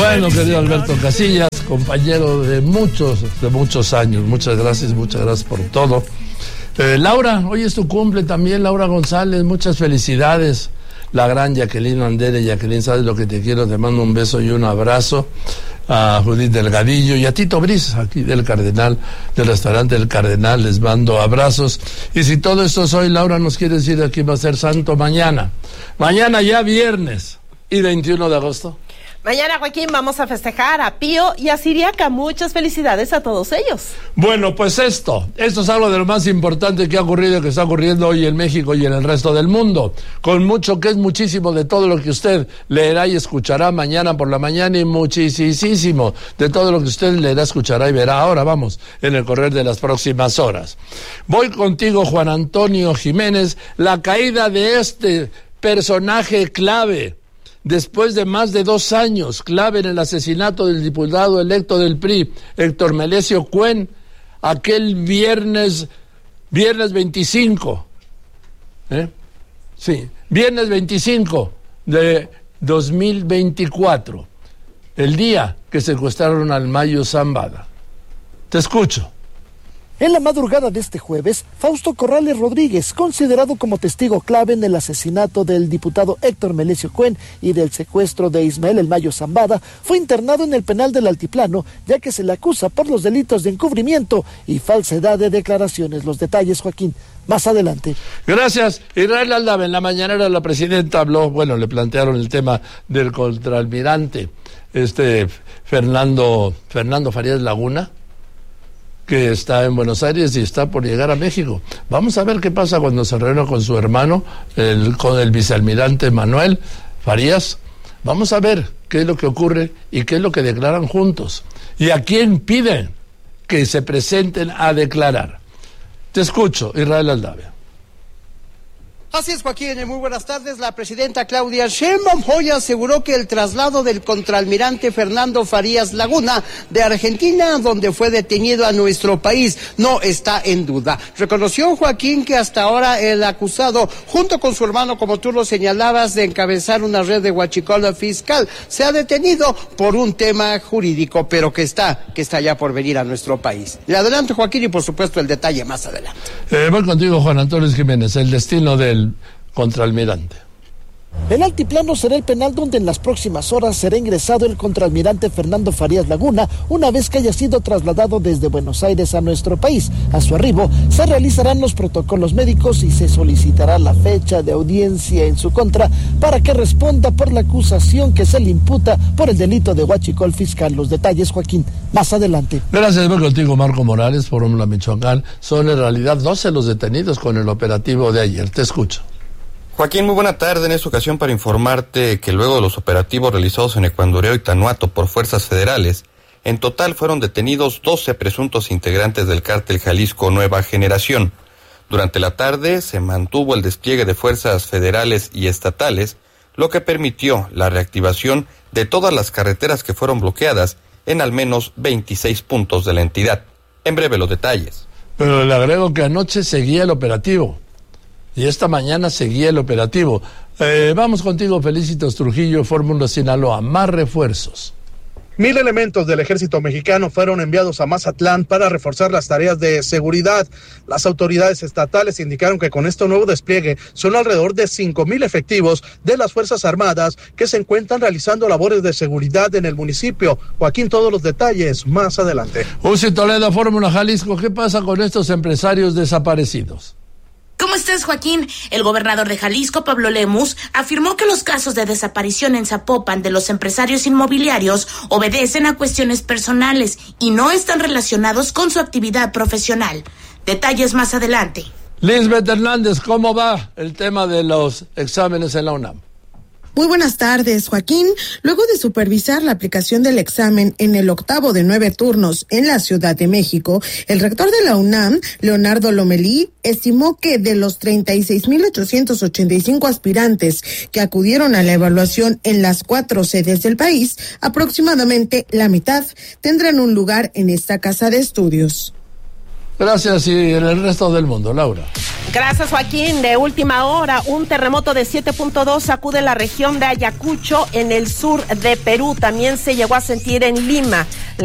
Bueno, querido Alberto Casillas, compañero de muchos años, muchas gracias por todo. Laura, hoy es tu cumple también, Laura González, muchas felicidades. La gran Jacqueline Andere, Jacqueline, sabes lo que te quiero, te mando un beso y un abrazo. A Judith Delgadillo y a Tito Briz, aquí del Cardenal, del restaurante del Cardenal, les mando abrazos. Y si todo esto es hoy, Laura, nos quiere decir aquí va a ser santo mañana. Mañana ya viernes y 21 de agosto. Mañana, Joaquín, vamos a festejar a Pío y a Siriaca. Muchas felicidades a todos ellos. Bueno, pues esto es algo de lo más importante que ha ocurrido y que está ocurriendo hoy en México y en el resto del mundo. Con mucho, que es muchísimo de todo lo que usted leerá y escuchará mañana por la mañana y muchísimo de todo lo que usted leerá, escuchará y verá. Ahora vamos en el correr de las próximas horas. Voy contigo, Juan Antonio Jiménez, la caída de este personaje clave. Después de más de 2 años, clave en el asesinato del diputado electo del PRI, Héctor Melesio Cuen, aquel viernes 25, viernes 25 de 2024, el día que secuestraron al Mayo Zambada. Te escucho. En la madrugada de este jueves, Fausto Corrales Rodríguez, considerado como testigo clave en el asesinato del diputado Héctor Melesio Cuen y del secuestro de Ismael El Mayo Zambada, fue internado en el penal del Altiplano, ya que se le acusa por los delitos de encubrimiento y falsedad de declaraciones. Los detalles, Joaquín, más adelante. Gracias. Israel Aldave, en la mañanera la presidenta habló, le plantearon el tema del contraalmirante, Fernando Farías Laguna, que está en Buenos Aires y está por llegar a México. Vamos a ver qué pasa cuando se reúne con su hermano, con el vicealmirante Manuel Farías. Vamos a ver qué es lo que ocurre y qué es lo que declaran juntos. Y a quién piden que se presenten a declarar. Te escucho, Israel Aldave. Así es, Joaquín, muy buenas tardes. La presidenta Claudia Sheinbaum hoy aseguró que el traslado del contraalmirante Fernando Farías Laguna de Argentina, donde fue detenido a nuestro país, no está en duda. Reconoció, Joaquín, que hasta ahora el acusado, junto con su hermano, como tú lo señalabas, de encabezar una red de huachicoleo fiscal, se ha detenido por un tema jurídico, pero que está ya por venir a nuestro país. Le adelanto, Joaquín, y por supuesto el detalle más adelante. Voy contigo, Juan Antonio Jiménez, el destino del contraalmirante. El Altiplano será el penal donde en las próximas horas será ingresado el contraalmirante Fernando Farías Laguna, una vez que haya sido trasladado desde Buenos Aires a nuestro país. A su arribo se realizarán los protocolos médicos y se solicitará la fecha de audiencia en su contra para que responda por la acusación que se le imputa por el delito de huachicol fiscal. Los detalles, Joaquín, más adelante. Gracias, voy contigo, Marco Morales, Fórmula Michoacán. Son en realidad 12 los detenidos con el operativo de ayer. Te escucho. Joaquín, muy buena tarde. En esta ocasión para informarte que luego de los operativos realizados en Ecuandureo y Tanuato por fuerzas federales, en total fueron detenidos 12 presuntos integrantes del cártel Jalisco Nueva Generación. Durante la tarde se mantuvo el despliegue de fuerzas federales y estatales, lo que permitió la reactivación de todas las carreteras que fueron bloqueadas en al menos 26 puntos de la entidad. En breve los detalles. Pero le agrego que anoche seguía el operativo. Y esta mañana seguía el operativo. Vamos contigo, Felicitos Trujillo, Fórmula Sinaloa. Más refuerzos. 1000 elementos del ejército mexicano fueron enviados a Mazatlán para reforzar las tareas de seguridad. Las autoridades estatales indicaron que con este nuevo despliegue son alrededor de 5,000 efectivos de las Fuerzas Armadas que se encuentran realizando labores de seguridad en el municipio. Joaquín, todos los detalles más adelante. Uzi Toledo, Fórmula Jalisco. ¿Qué pasa con estos empresarios desaparecidos? ¿Cómo estás, Joaquín? El gobernador de Jalisco, Pablo Lemus, afirmó que los casos de desaparición en Zapopan de los empresarios inmobiliarios obedecen a cuestiones personales y no están relacionados con su actividad profesional. Detalles más adelante. Lisbeth Hernández, ¿cómo va el tema de los exámenes en la UNAM? Muy buenas tardes, Joaquín. Luego de supervisar la aplicación del examen en el 8º de 9 turnos en la Ciudad de México, el rector de la UNAM, Leonardo Lomelí, estimó que de los 36,885 aspirantes que acudieron a la evaluación en las 4 sedes del país, aproximadamente la mitad tendrán un lugar en esta casa de estudios. Gracias, y en el resto del mundo, Laura. Gracias, Joaquín. De última hora, un terremoto de 7.2 sacude la región de Ayacucho en el sur de Perú. También se llegó a sentir en Lima.